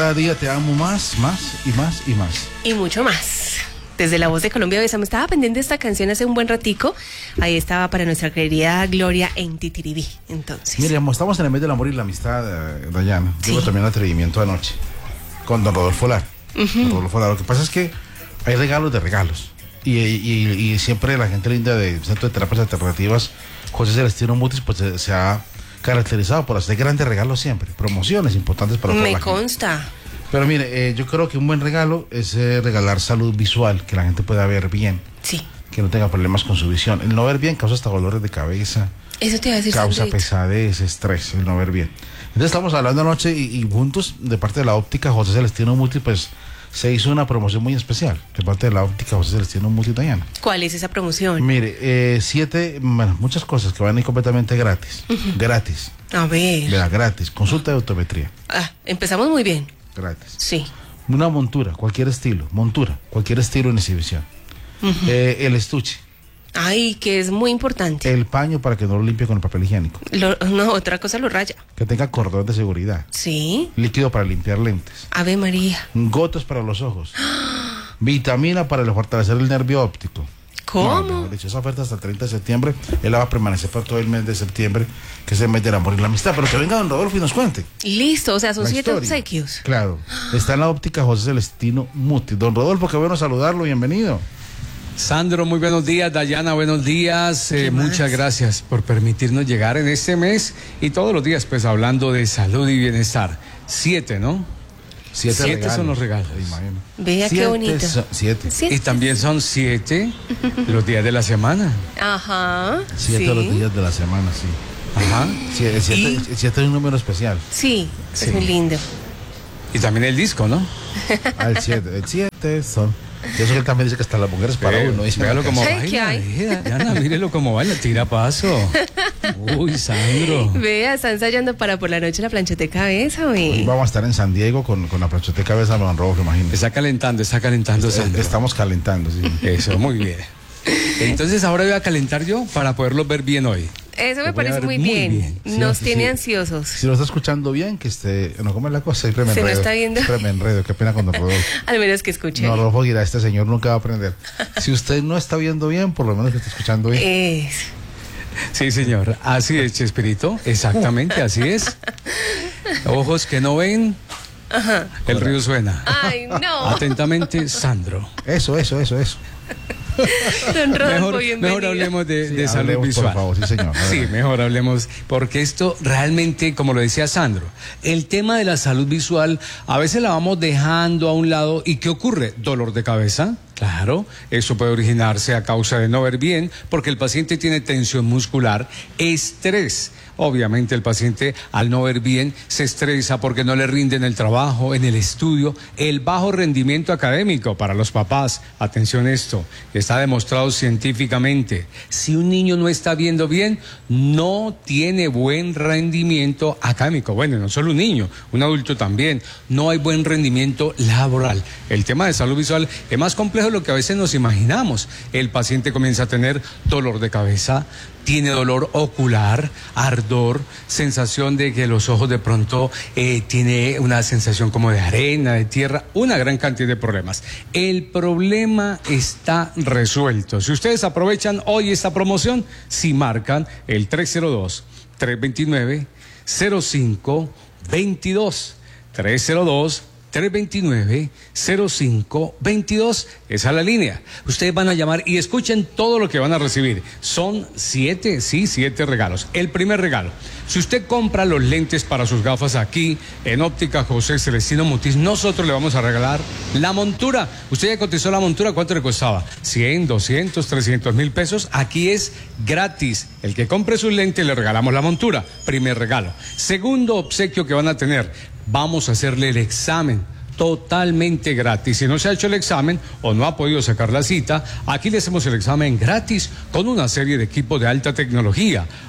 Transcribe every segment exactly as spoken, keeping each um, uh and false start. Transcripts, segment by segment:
cada día te amo más, más y más y más. Y mucho más. Desde La Voz de Colombia, Besa, me estaba pendiente de esta canción hace un buen ratico. Ahí estaba para nuestra querida Gloria en Titiribí, entonces. Mire, estamos en el mes del amor y la amistad, eh, Dayana. Sí. Tuve también un atrevimiento anoche con don Rodolfo Lara. Uh-huh. Don Rodolfo Lara. Lo que pasa es que hay regalos de regalos. Y, y, y siempre la gente linda del Centro de Terapias Alternativas, José Celestino Mutis, pues se, se ha caracterizado por hacer grandes regalos siempre, promociones importantes para toda Me la consta. gente. Pero mire, eh, yo creo que un buen regalo es eh, regalar salud visual, que la gente pueda ver bien. Sí. Que no tenga problemas con su visión. El no ver bien causa hasta dolores de cabeza. Eso te iba a decir. Causa Sandrita. pesadez, estrés, el no ver bien. Entonces estamos hablando anoche y, y juntos, de parte de la óptica José Celestino Muti, pues se hizo una promoción muy especial, de parte de la óptica José Celestino Muti, Dayana. ¿Cuál es esa promoción? Mire, eh, siete, bueno, muchas cosas que van a ir completamente gratis. Uh-huh. Gratis. A ver. Vea, gratis. Consulta de optometría. Ah, empezamos muy bien. Gratis. Sí. Una montura, cualquier estilo, montura, cualquier estilo en exhibición. Uh-huh. Eh, el estuche. Ay, que es muy importante. El paño para que no lo limpie con el papel higiénico. Lo, no, otra cosa lo raya. Que tenga cordón de seguridad. Sí. Líquido para limpiar lentes. Ave María. Gotas para los ojos. Vitamina para fortalecer el nervio óptico. ¿Cómo? No, de hecho, esa oferta hasta el treinta de septiembre. Él va a permanecer por todo el mes de septiembre, que es el mes del amor y la amistad. Pero que venga don Rodolfo y nos cuente. Listo, o sea, son la siete historia. obsequios. Claro. Está en la óptica José Celestino Muti. Don Rodolfo, qué bueno saludarlo. Bienvenido. Sandro, muy buenos días. Dayana, buenos días. Eh, muchas gracias por permitirnos llegar en este mes y todos los días, pues, hablando de salud y bienestar. Siete, ¿no? Siete, siete regalos. son los regalos. Vea qué bonito. So, siete. siete. Y también son siete los días de la semana. Ajá. Siete sí. los días de la semana, sí. Ajá. Siete, siete, Y- siete es un número especial. Sí, Sí. es muy lindo. Y también el disco, ¿no? Ah, el siete. El siete son. Y eso que él también dice que hasta las mujeres para Ve- uno. Dice, Véalo como Ay, ¿qué baila. hay? ve, Dayana, mírelo como baila, tira paso. Uy, Sandro. Vea, está ensayando para por la noche la plancheta de cabeza, Hoy güey. vamos a estar en San Diego con, con la planchoteca de San Juan Rodolfo, imagínate. Está calentando, está calentando, Sandro. Estamos calentando, sí. Eso, muy bien. Entonces ahora voy a calentar yo para poderlos ver bien hoy. Eso me Lo voy a parece ver muy muy bien. bien. Sí, Nos sí, tiene sí. ansiosos. Si lo está escuchando bien, que esté. No, ¿cómo es la cosa? Siempre me Se me enredo. está viendo. Siempre me enredo. Qué pena con don Rodolfo. Al menos que escuche. No, Rodolfo dirá, este señor nunca va a aprender. Si usted no está viendo bien, por lo menos que está escuchando bien. Es. Sí, señor. Así es, Chespirito. Exactamente, así es. Ojos que no ven, el río suena. Ay, no. Atentamente, Sandro. Eso, eso, eso, eso. Don Rodolfo, Mejor, bienvenido. mejor hablemos de, Sí, de salud hablemos, visual. por favor, sí, señor. Sí, mejor hablemos, porque esto realmente, como lo decía Sandro, el tema de la salud visual a veces la vamos dejando a un lado. ¿Y qué ocurre? Dolor de cabeza. Claro, eso puede originarse a causa de no ver bien, porque el paciente tiene tensión muscular, estrés. Obviamente el paciente al no ver bien se estresa porque no le rinde en el trabajo, en el estudio, el bajo rendimiento académico para los papás. Atención esto, está demostrado científicamente. Si un niño no está viendo bien, no tiene buen rendimiento académico. Bueno, no solo un niño, un adulto también. No hay buen rendimiento laboral. El tema de salud visual es más complejo de lo que a veces nos imaginamos. El paciente comienza a tener dolor de cabeza, tiene dolor ocular, ardor, sensación de que los ojos de pronto eh, tiene una sensación como de arena, de tierra, una gran cantidad de problemas. El problema está resuelto. Si ustedes aprovechan hoy esta promoción, si marcan el tres cero dos, tres dos nueve, cero cinco dos dos, tres cero dos, tres dos nueve, cero cinco dos dos, esa es la línea. Ustedes van a llamar y escuchen todo lo que van a recibir. Son siete, sí, siete regalos. El primer regalo, si usted compra los lentes para sus gafas aquí en Óptica José Celestino Mutis, nosotros le vamos a regalar la montura. Usted ya cotizó la montura, ¿cuánto le costaba? cien, doscientos, trescientos mil pesos. Aquí es gratis. El que compre sus lentes le regalamos la montura. Primer regalo. Segundo obsequio que van a tener, vamos a hacerle el examen totalmente gratis. Si no se ha hecho el examen o no ha podido sacar la cita, aquí le hacemos el examen gratis con una serie de equipos de alta tecnología.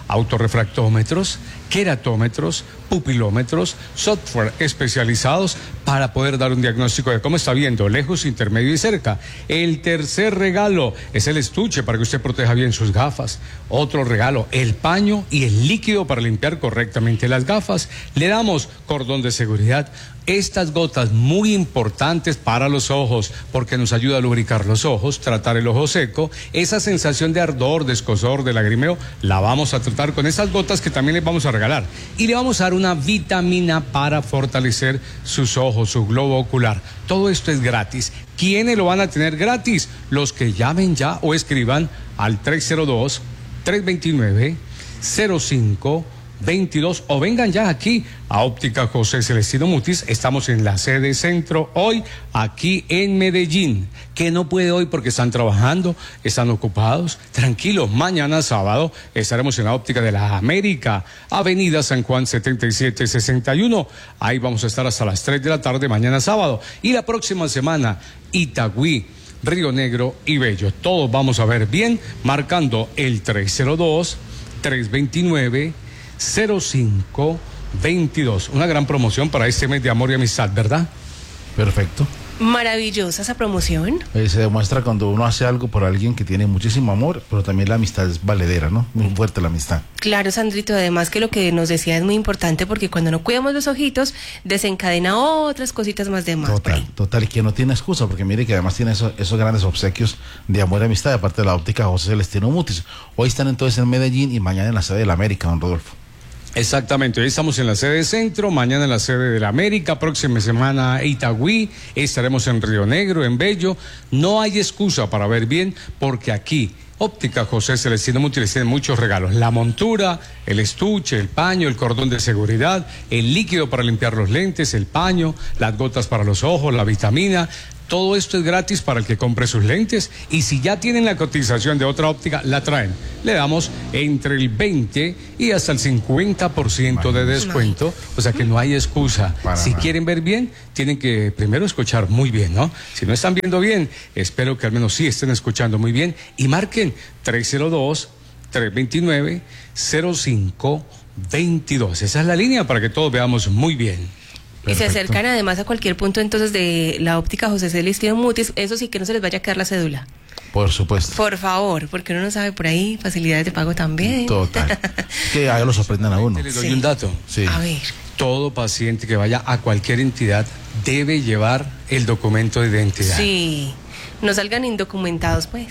autorrefractómetros, queratómetros, pupilómetros, software especializados para poder dar un diagnóstico de cómo está viendo, lejos, intermedio y cerca. El tercer regalo es el estuche para que usted proteja bien sus gafas. Otro regalo, el paño y el líquido para limpiar correctamente las gafas. Le damos cordón de seguridad. Estas gotas muy importantes para los ojos porque nos ayuda a lubricar los ojos, tratar el ojo seco. Esa sensación de ardor, de escozor, de lagrimeo, la vamos a tratar con esas gotas que también les vamos a regalar. Y le vamos a dar una vitamina para fortalecer sus ojos, su globo ocular. Todo esto es gratis. ¿Quiénes lo van a tener gratis? Los que llamen ya o escriban al tres cero dos, tres dos nueve, cero cinco veintidós o vengan ya aquí a Óptica José Celestino Mutis. Estamos en la sede centro hoy, aquí en Medellín. Que no puede hoy porque están trabajando, están ocupados. Tranquilos, mañana sábado estaremos en la Óptica de la América, Avenida San Juan setenta y siete sesenta y uno. Ahí vamos a estar hasta las tres de la tarde mañana sábado. Y la próxima semana, Itagüí, Río Negro y Bello. Todos vamos a ver bien, marcando el tres cero dos, tres dos nueve, cero cinco veintidós. Una gran promoción para este mes de amor y amistad, ¿verdad? Perfecto. Maravillosa esa promoción. Eh, se demuestra cuando uno hace algo por alguien que tiene muchísimo amor, pero también la amistad es valedera, ¿no? Muy fuerte la amistad. Claro, Sandrito, además que lo que nos decía es muy importante porque cuando no cuidamos los ojitos, desencadena otras cositas más de más. Total, total, y que no tiene excusa, porque mire que además tiene eso, esos grandes obsequios de amor y amistad, aparte de la Óptica José Celestino Mutis. Hoy están entonces en Medellín y mañana en la sede de la América, don Rodolfo. Exactamente, hoy estamos en la sede centro, mañana en la sede de la América, próxima semana Itagüí, estaremos en Río Negro, en Bello. No hay excusa para ver bien, porque aquí Óptica José Celestino Mutis tiene muchos regalos: la montura, el estuche, el paño, el cordón de seguridad, el líquido para limpiar los lentes, el paño, las gotas para los ojos, la vitamina. Todo esto es gratis para el que compre sus lentes, y si ya tienen la cotización de otra óptica, la traen. Le damos entre el veinte y hasta el cincuenta por ciento de descuento, o sea que no hay excusa. Para si nada. quieren ver bien, tienen que primero escuchar muy bien, ¿no? Si no están viendo bien, espero que al menos sí estén escuchando muy bien y marquen tres cero dos, tres dos nueve, cero cinco veintidós. Esa es la línea para que todos veamos muy bien. Y se Perfecto. acercan además a cualquier punto entonces de la Óptica José Celestino Mutis. Eso sí, que no se les vaya a quedar la cédula. Por supuesto. Por favor, porque uno no sabe por ahí, facilidades de pago también. Total. Que ahí lo sorprendan a uno. Les doy Sí. un dato. Sí. A ver. Todo paciente que vaya a cualquier entidad debe llevar el documento de identidad. Sí, no salgan indocumentados, pues.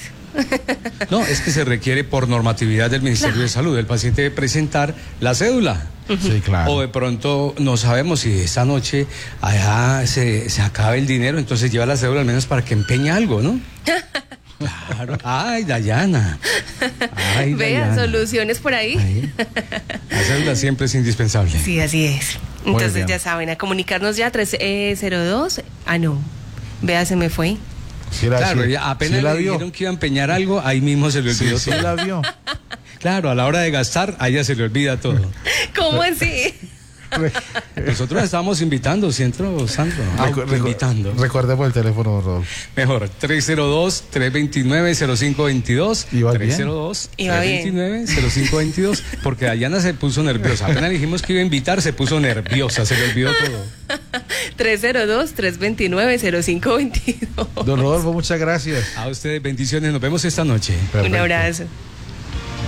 No, es que se requiere por normatividad del Ministerio Claro. de Salud. El paciente debe presentar la cédula. Sí, claro. O de pronto no sabemos si esta noche allá se, se acaba el dinero, entonces lleva la cédula al menos para que empeñe algo, ¿no? Claro. Ay, Dayana. Ay, Vean, Dayana. soluciones por ahí. Ahí. La cédula siempre es indispensable. Sí, así es. Muy Entonces bien. ya saben, a comunicarnos ya tres cero dos. Ah, no. Vea, se me fue. Sí la- Claro, sí- ella apenas sí la le vio. dijeron que iba a empeñar algo, ahí mismo se le Sí, olvidó sí todo. la vio. Claro, a la hora de gastar, a ella se le olvida todo. ¿Cómo así? Nosotros estábamos invitando, ¿cierto, Sandro? Recu- recu- Invitando. Recordemos el teléfono, don Rodolfo. Mejor, tres cero dos, tres dos nueve, cero cinco veintidós. ¿Iba bien? tres cero dos, Iba tres dos nueve, cero cinco veintidós. Porque Dayana se puso nerviosa. Apenas dijimos que iba a invitar, se puso nerviosa, se le olvidó todo. tres cero dos, tres dos nueve, cero cinco veintidós. Don Rodolfo, muchas gracias. A ustedes, bendiciones. Nos vemos esta noche. Un Perfecto. abrazo.